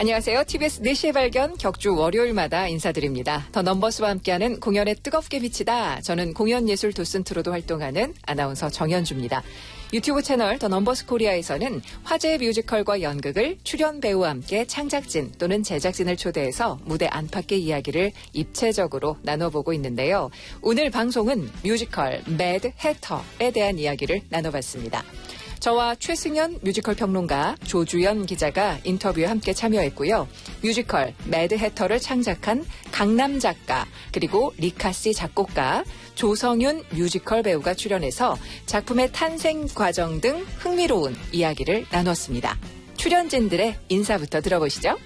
안녕하세요. TBS 4시의 발견 격주 월요일마다 인사드립니다. 더 넘버스와 함께하는 공연에 뜨겁게 비치다. 저는 공연예술 도슨트로도 활동하는 아나운서 정현주입니다. 유튜브 채널 더 넘버스 코리아에서는 화제의 뮤지컬과 연극을 출연 배우와 함께 창작진 또는 제작진을 초대해서 무대 안팎의 이야기를 입체적으로 나눠보고 있는데요. 오늘 방송은 뮤지컬 매드 해터에 대한 이야기를 나눠봤습니다. 저와 최승현 뮤지컬 평론가, 조주연 기자가 인터뷰에 함께 참여했고요. 뮤지컬 매드 해터를 창작한 강남 작가, 그리고 리카씨 작곡가, 조성윤 뮤지컬 배우가 출연해서 작품의 탄생 과정 등 흥미로운 이야기를 나눴습니다. 출연진들의 인사부터 들어보시죠.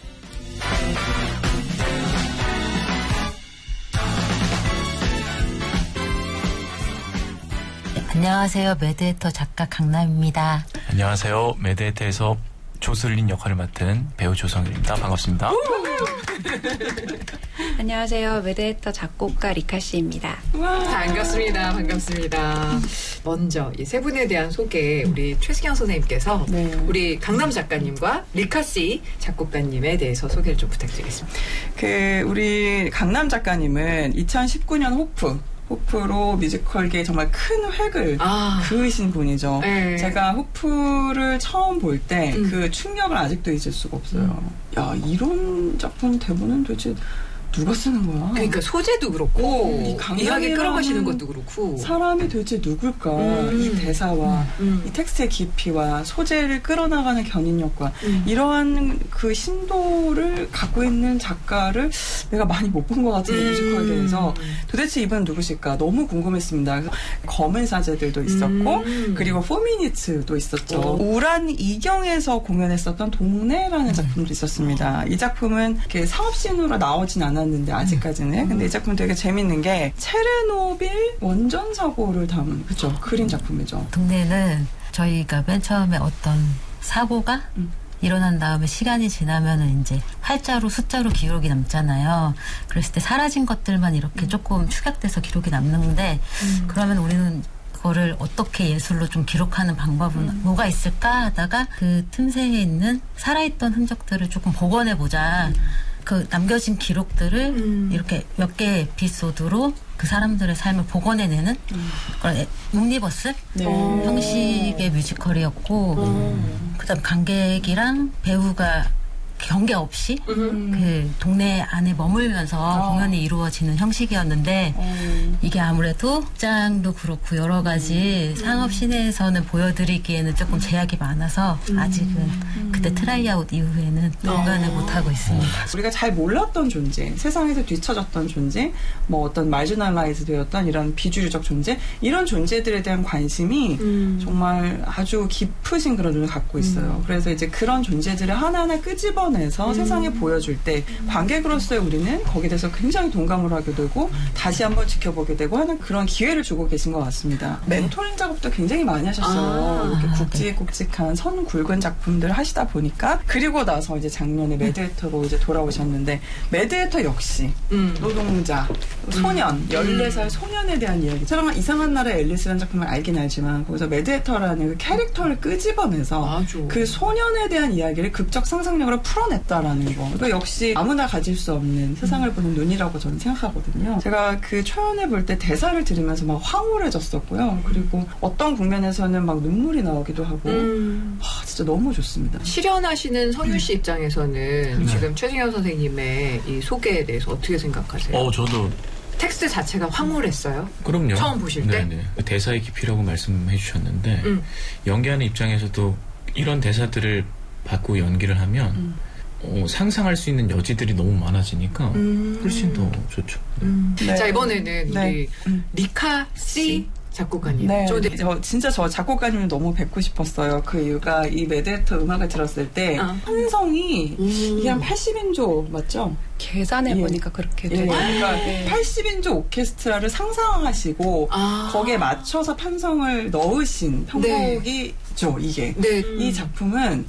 안녕하세요. 매드해터 작가 강남입니다. 안녕하세요. 매드해터에서 조슬린 역할을 맡은 배우 조성일입니다. 반갑습니다. 안녕하세요. 매드해터 작곡가 리카씨입니다. 반갑습니다. 반갑습니다. 먼저 이 세 분에 대한 소개 우리 최승현 선생님께서 우리 강남 작가님과 리카씨 작곡가님에 대해서 소개를 좀 부탁드리겠습니다. 우리 강남 작가님은 2019년 호프로 뮤지컬계에 정말 큰 획을 그으신 분이죠. 제가 호프를 처음 볼 때 그 충격을 아직도 잊을 수가 없어요. 야, 이런 작품 대본은 도대체 누가 쓰는 거야? 그러니까 소재도 그렇고 이야기 끌어가시는 것도 그렇고 사람이 도대체 누굴까? 이 대사와 이 텍스트의 깊이와 소재를 끌어나가는 견인력과 이러한 그 심도를 갖고 있는 작가를 내가 많이 못 본 것 같은 뮤지컬계에서 도대체 이분은 누구실까? 너무 궁금했습니다. 검은 사제들도 있었고 그리고 4미니츠도 있었죠. 우란 이경에서 공연했었던 동네라는 작품도 있었습니다. 이 작품은 이렇게 상업씬으로 나오진 않았는데 아직까지는. 근데 이 작품 되게 재밌는 게 체르노빌 원전 사고를 담은 그린 작품이죠. 동네는 저희가 맨 처음에 어떤 사고가 일어난 다음에 시간이 지나면은 이제 활자로 숫자로 기록이 남잖아요. 그랬을 때 사라진 것들만 이렇게 조금 축약돼서 기록이 남는데 그러면 우리는 그거를 어떻게 예술로 좀 기록하는 방법은 뭐가 있을까 하다가 그 틈새에 있는 살아있던 흔적들을 조금 복원해보자. 그 남겨진 기록들을 이렇게 몇 개의 에피소드로 그 사람들의 삶을 복원해내는 그런 옴니버스 형식의 뮤지컬이었고 그다음 관객이랑 배우가 경계 없이 그 동네 안에 머물면서 공연이 이루어지는 형식이었는데 이게 아무래도 극장도 그렇고 여러 가지 상업 시내에서는 보여드리기에는 조금 제약이 많아서 아직은 그때 트라이아웃 이후에는 공연을 못하고 있습니다. 우리가 잘 몰랐던 존재, 세상에서 뒤처졌던 존재, 뭐 어떤 마지널라이즈 되었던 이런 비주류적 존재, 이런 존재들에 대한 관심이 정말 아주 깊으신 그런 눈을 갖고 있어요. 그래서 이제 그런 존재들을 하나하나 끄집어내서 세상에 보여줄 때 관객으로서의 우리는 거기에 대해서 굉장히 동감을 하게 되고 다시 한번 지켜보게 되고 하는 그런 기회를 주고 계신 것 같습니다. 멘토링 작업도 굉장히 많이 하셨어요. 이렇게 굵직굵직한 선 굵은 작품들 하시다 보니까 그리고 나서 이제 작년에 매드해터로 이제 돌아오셨는데 매드해터 역시 노동자, 소년, 14살 소년에 대한 이야기. 제가 이상한 나라의 앨리스라는 작품을 알긴 알지만 거기서 매드해터라는 그 캐릭터를 끄집어내서 그 소년에 대한 이야기를 극적 상상력으로 풀어냈다라는 거. 이거 역시 아무나 가질 수 없는 세상을 보는 눈이라고 저는 생각하거든요. 제가 그 초연해 볼 때 대사를 들으면서 막 황홀해졌었고요. 그리고 어떤 국면에서는 막 눈물이 나오기도 하고 진짜 너무 좋습니다. 실현하시는 성윤 씨 입장에서는 지금 최승현 선생님의 이 소개에 대해서 어떻게 생각하세요? 저도 텍스트 자체가 황홀했어요? 그럼요. 처음 보실 때? 네네. 대사의 깊이라고 말씀해 주셨는데 연기하는 입장에서도 이런 대사들을 받고 연기를 하면 상상할 수 있는 여지들이 너무 많아지니까 훨씬 더 좋죠. 자, 이번에는 우리 리카 씨 작곡가님. 저 작곡가님을 너무 뵙고 싶었어요. 그 이유가 이 매드해터 음악을 들었을 때 환성이 이게 한 80인조 맞죠? 계산해보니까 그렇게 돼요. 그러니까 80인조 오케스트라를 상상하시고 거기에 맞춰서 편성을 넣으신 편곡이죠, 이게. 이 작품은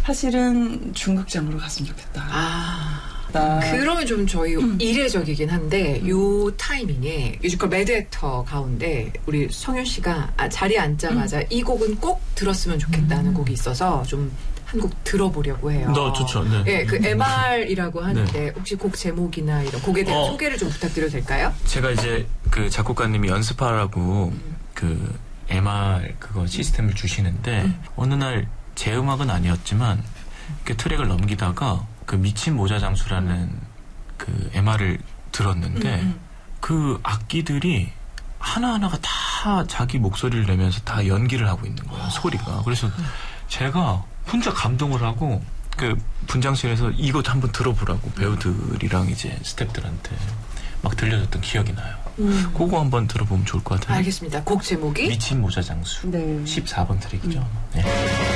사실은 중극장으로 갔으면 좋겠다. 그러면 좀 저희 이례적이긴 한데 요 타이밍에 뮤지컬 매드해터 가운데 우리 성윤 씨가 자리에 앉자마자 이 곡은 꼭 들었으면 좋겠다는 곡이 있어서 좀 한 곡 들어보려고 해요. 좋죠. 네. 예, 그 MR이라고 하는데 네. 혹시 곡 제목이나 이런 곡에 대한 소개를 좀 부탁드려도 될까요? 제가 이제 그 작곡가님이 연습하라고 그 MR 그거 시스템을 주시는데 어느 날 제 음악은 아니었지만 그 트랙을 넘기다가 그 미친 모자장수라는 그 MR을 들었는데 그 악기들이 하나하나가 다 자기 목소리를 내면서 다 연기를 하고 있는 거예요. 소리가. 그래서 제가 혼자 감동을 하고 그 분장실에서 이것 한번 들어보라고 배우들이랑 이제 스태프들한테 막 들려줬던 기억이 나요. 그거 한번 들어보면 좋을 것 같아요. 알겠습니다. 곡 제목이 미친 모자장수. 네. 14번 트랙이죠. 네.